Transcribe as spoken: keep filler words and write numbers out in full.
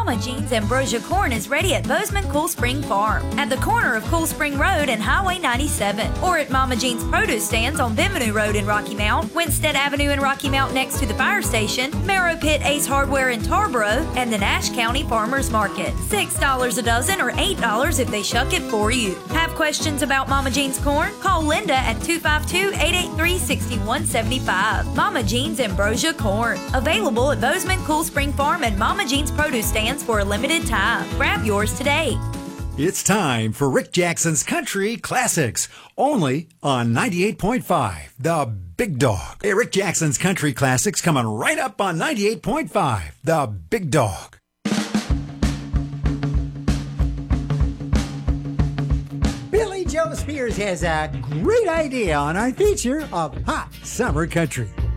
Mama Jean's Ambrosia Corn is ready at Bozeman Cool Spring Farm at the corner of Cool Spring Road and Highway ninety-seven, or at Mama Jean's Produce Stands on Bienvenue Road in Rocky Mount, Winstead Avenue in Rocky Mount next to the fire station, Marrow Pit Ace Hardware in Tarboro, and the Nash County Farmers Market. six dollars a dozen or eight dollars if they shuck it for you. Have questions about Mama Jean's corn? Call Linda at two five two, eight eight three, six one seven five. Mama Jean's Ambrosia Corn. Available at Bozeman Cool Spring Farm and Mama Jean's Produce Stands for a limited time. Grab yours today. It's time for Rick Jackson's Country Classics, only on ninety-eight point five, The Big Dog. Hey, Rick Jackson's Country Classics coming right up on ninety-eight point five, The Big Dog. Billy Joe Spears has a great idea on our feature of Hot Summer Country.